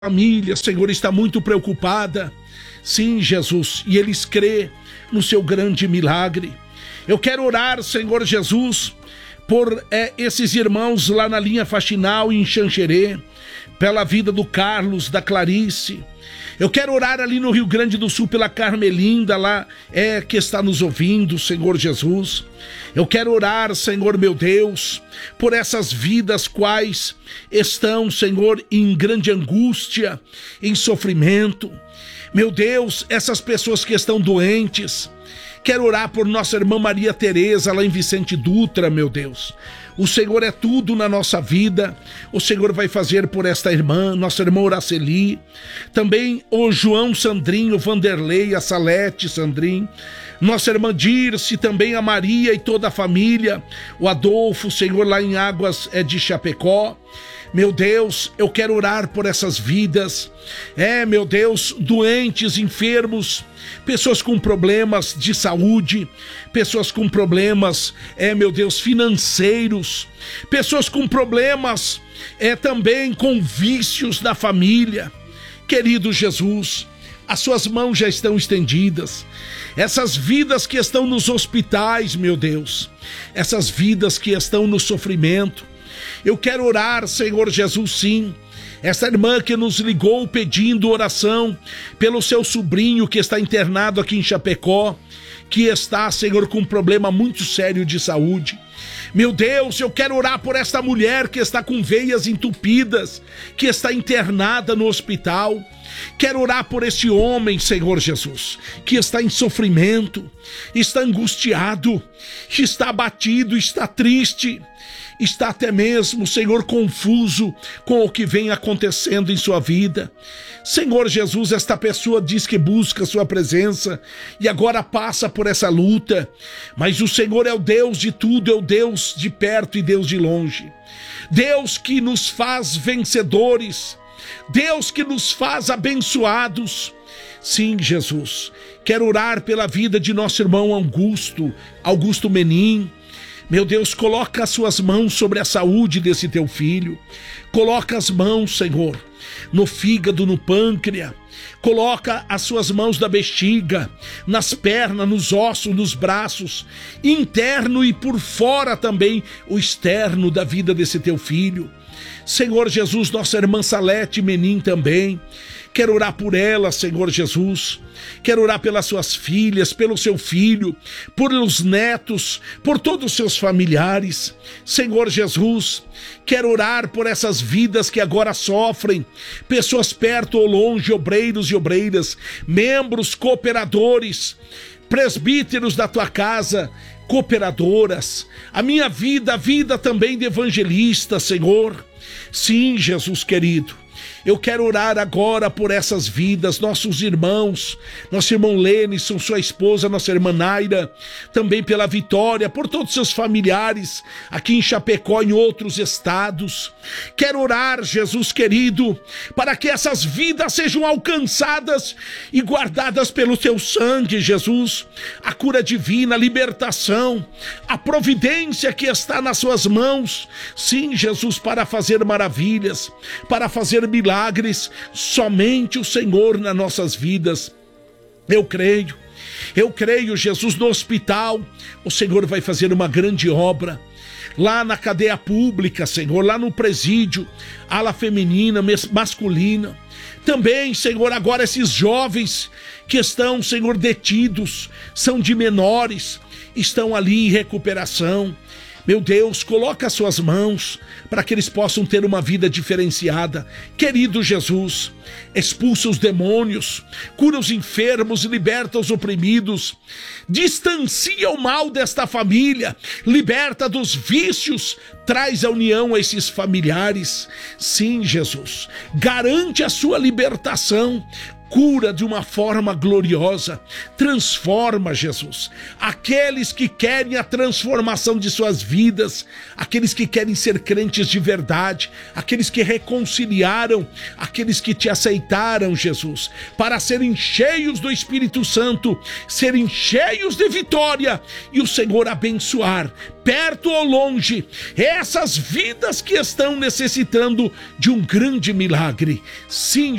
família, Senhor, está muito preocupada. Sim, Jesus, e eles crêem no seu grande milagre. Eu quero orar, Senhor Jesus, por esses irmãos lá na linha faxinal em Xanxerê, pela vida do Carlos, da Clarice. Eu quero orar ali no Rio Grande do Sul pela Carmelinda lá, que está nos ouvindo, Senhor Jesus. Eu quero orar, Senhor meu Deus, por essas vidas quais estão, Senhor, em grande angústia, em sofrimento. Meu Deus, essas pessoas que estão doentes. Quero orar por nossa irmã Maria Tereza, lá em Vicente Dutra, meu Deus. O Senhor é tudo na nossa vida. O Senhor vai fazer por esta irmã, nossa irmã Horaceli. Também o João Sandrinho, Vanderlei, a Salete Sandrinho. Nossa irmã Dirce, também a Maria e toda a família. O Adolfo, o Senhor, lá em Águas de Chapecó. Meu Deus, eu quero orar por essas vidas. Meu Deus, doentes, enfermos, pessoas com problemas de saúde, pessoas com problemas, meu Deus, financeiros, pessoas com problemas, também com vícios da família. Querido Jesus, as suas mãos já estão estendidas. Essas vidas que estão nos hospitais, meu Deus, essas vidas que estão no sofrimento, eu quero orar, Senhor Jesus, sim. Essa irmã que nos ligou pedindo oração pelo seu sobrinho que está internado aqui em Chapecó, que está, Senhor, com um problema muito sério de saúde. Meu Deus, eu quero orar por esta mulher que está com veias entupidas, que está internada no hospital. Quero orar por esse homem, Senhor Jesus, que está em sofrimento, está angustiado, está abatido, está triste. Está até mesmo, Senhor, confuso com o que vem acontecendo em sua vida. Senhor Jesus, esta pessoa diz que busca a sua presença e agora passa por essa luta, mas o Senhor é o Deus de tudo, é o Deus de perto e Deus de longe. Deus que nos faz vencedores, Deus que nos faz abençoados. Sim, Jesus, quero orar pela vida de nosso irmão Augusto Menin. Meu Deus, coloca as suas mãos sobre a saúde desse teu filho. Coloca as mãos, Senhor, no fígado, no pâncreas. Coloca as suas mãos da bexiga, nas pernas, nos ossos, nos braços, interno e por fora também, o externo da vida desse teu filho. Senhor Jesus, nossa irmã Salete Menin também. Quero orar por ela, Senhor Jesus. Quero orar pelas suas filhas, pelo seu filho, por os netos, por todos os seus familiares. Senhor Jesus, quero orar por essas vidas que agora sofrem, pessoas perto ou longe, obreiros e obreiras, membros, cooperadores, presbíteros da tua casa, cooperadoras, a minha vida, a vida também de evangelista, Senhor. Sim, Jesus querido. Eu quero orar agora por essas vidas, nossos irmãos, nosso irmão Lenison, sua esposa, nossa irmã Naira, também pela Vitória, por todos os seus familiares aqui em Chapecó e em outros estados. Quero orar, Jesus querido, para que essas vidas sejam alcançadas e guardadas pelo teu sangue, Jesus. A cura divina, a libertação, a providência que está nas suas mãos. Sim, Jesus, para fazer maravilhas, para fazer milagres, somente o Senhor nas nossas vidas. Eu creio, Jesus, no hospital, o Senhor vai fazer uma grande obra. Lá na cadeia pública, Senhor, lá no presídio, ala feminina, masculina. Também, Senhor, agora esses jovens que estão, Senhor, detidos, são de menores, estão ali em recuperação. Meu Deus, coloca as suas mãos para que eles possam ter uma vida diferenciada. Querido Jesus, expulsa os demônios, cura os enfermos, liberta os oprimidos, distancia o mal desta família, liberta dos vícios, traz a união a esses familiares. Sim, Jesus, garante a sua libertação. cura de uma forma gloriosa. Transforma, Jesus, aqueles que querem a transformação de suas vidas, aqueles que querem ser crentes de verdade, aqueles que reconciliaram, aqueles que te aceitaram, Jesus, para serem cheios do Espírito Santo, serem cheios de vitória e o Senhor abençoar, perto ou longe, essas vidas que estão necessitando de um grande milagre. Sim,